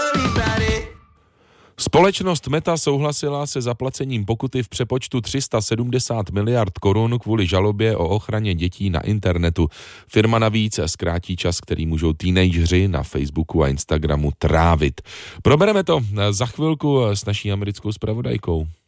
Společnost Meta souhlasila se zaplacením pokuty v přepočtu 370 miliard korun kvůli žalobě o ochraně dětí na internetu. Firma navíc zkrátí čas, který můžou teenageři na Facebooku a Instagramu trávit. Probereme to za chvilku s naší americkou zpravodajkou.